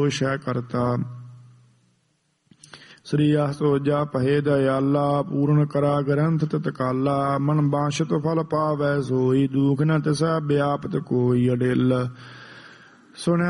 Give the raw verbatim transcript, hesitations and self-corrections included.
ਸ਼ੈ ਕਰਤਾ। ਸ੍ਰੀ ਅਸੋਜਾ ਪਹੇ ਦਇਆਲਾ ਪੂਰਨ ਕਰਾ ਗ੍ਰੰਥ ਤਤਕਾਲਾ। ਮਨ ਬਾਸ਼ਤ ਫਲ ਪਾਵੈ ਸੋਈ ਦੁਖ ਨ ਤਿਸੈ ਵਿਆਪਤ ਕੋਈ ਅਡਿਲ। ਸੁਣਿਆ